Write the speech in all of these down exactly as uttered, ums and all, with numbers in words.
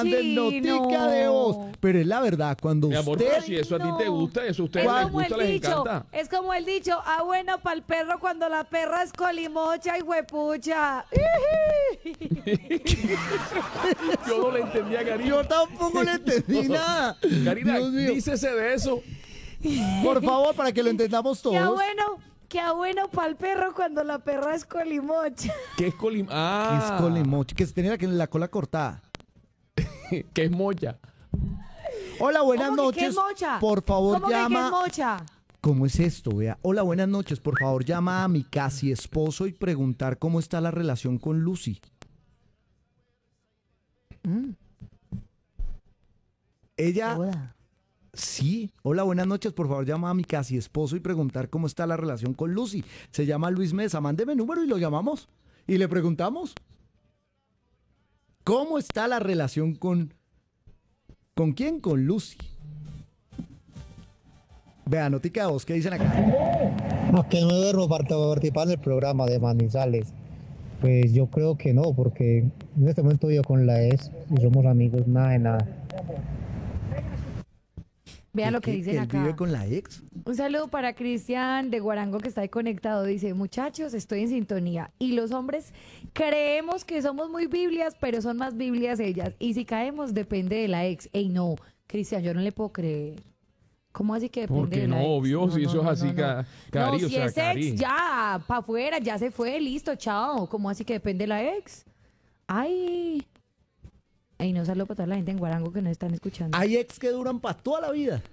manden notica de voz. Pero es la verdad, cuando Mi amor, usted... pero si eso a ti te gusta, eso a ustedes Es les como el gusta, les dicho, encanta. es como el dicho, ah bueno para el perro cuando la perra es colimocha y huepucha. Yo no le entendía a Karina. Yo tampoco le entendí nada. Karina, Dios mío. dícese de eso. Por favor, para que lo entendamos Qué todos. bueno, qué bueno para el perro cuando la perra es colimocha. ¿Qué es colim? Que Ah, es colimoche, que se tenía la, la cola cortada. que es mocha. Hola, buenas ¿Cómo que qué noches. es mocha? Por favor, ¿Cómo que qué llama. es mocha? ¿Cómo es esto? Vea. Hola, buenas noches. Por favor, llama a mi casi esposo y preguntar cómo está la relación con Lucy. Ella. Hola. Sí. Hola, buenas noches. Por favor, llama a mi casi esposo y preguntar cómo está la relación con Lucy. Se llama Luis Mesa. Mándeme número y lo llamamos. Y le preguntamos. ¿Cómo está la relación con... ¿Con quién? Con Lucy. Vea, notica de voz, ¿qué dicen acá? ¿A que no debo participar en el programa de Manizales? Pues yo creo que no, porque en este momento vivo con la ex y somos amigos, nada de nada. Vea lo que ¿Qué? dicen ¿Él acá. vive con la ex? Un saludo para Cristian de Guarango que está ahí conectado. Dice, muchachos, estoy en sintonía. Y los hombres creemos que somos muy biblias, pero son más biblias ellas. Y si caemos, depende de la ex. Ey, no, Cristian, yo no le puedo creer. ¿Cómo así que depende Porque de la no, ex? obvio, si eso es así, ca- Cari, no, o si sea, es Cari. ex, ya, para afuera, ya se fue, listo, chao. ¿Cómo así que depende de la ex? Ay. Ey, no, saludo para toda la gente en Guarango que nos están escuchando. Hay ex que duran para toda la vida.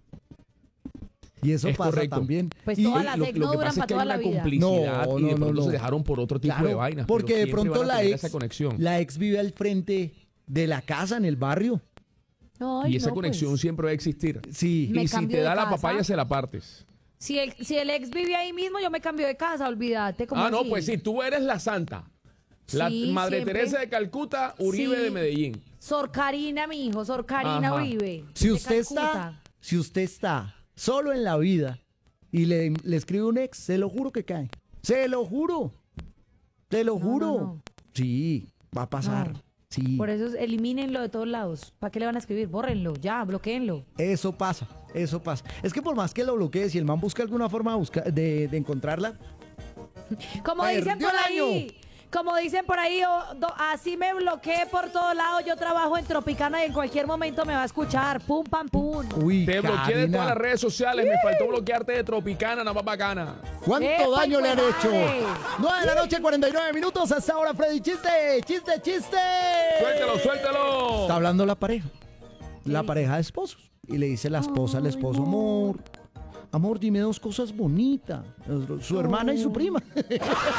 Y eso Es pasa correcto. también. Pues Y- todas las Lo, ex lo no que duran pasa es para que toda hay la una vida. complicidad No, y de no, no, pronto no. se dejaron por otro tipo Claro, de vainas. porque pero de siempre pronto van a la tener ex, esa conexión. la ex vive al frente de la casa, en el barrio. Ay, y esa no, conexión pues. siempre va a existir. Sí. Me Y si cambio te de da la casa. papaya, se la partes. Si el, si el ex vive ahí mismo, yo me cambio de casa, olvídate. ¿Cómo Ah, no, así? pues sí, tú eres la santa. La Sí, Madre siempre. Teresa de Calcuta, Uribe Sí. de Medellín. Sor Karina, mi hijo, Sor Karina Ajá. Uribe. Si de usted Calcuta. está, si usted está solo en la vida y le, le escribe un ex, se lo juro que cae. Se lo juro. Te lo No, juro. no, no. Sí, va a pasar. No. Sí. Por eso elimínenlo de todos lados. ¿Para qué le van a escribir? Bórrenlo, ya, bloqueenlo. Eso pasa, eso pasa. Es que por más que lo bloquee, si el man busca alguna forma de, busca- de, de encontrarla, Como Perdió dicen por el ahí, año. como dicen por ahí, o- do- así me bloqueé por todos lados. Yo trabajo en Tropicana y en cualquier momento me va a escuchar. Pum, pam, pum. uy, Te bloqueé de Karina, todas las redes sociales. Me faltó bloquearte de Tropicana, nada más bacana. ¿cuánto ¡Epa, daño le han hijo de hecho? madre! nueve de la noche, cuarenta y nueve minutos. Hasta ahora, Freddy, chiste, chiste, chiste. Suéltalo, suéltalo. Está hablando la pareja, la dice? pareja de esposos. Y le dice la esposa al esposo, amor, amor, dime dos cosas bonitas. Su hermana y su prima.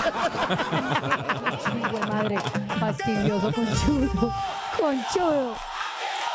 Hijo de madre, fastidioso, conchudo, conchudo.